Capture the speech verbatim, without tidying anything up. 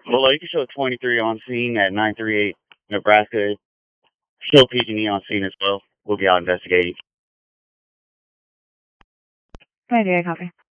Well, you can show twenty-three on scene at nine three eight Nebraska. Show P G and E on scene as well. We'll be out investigating. five zero, copy.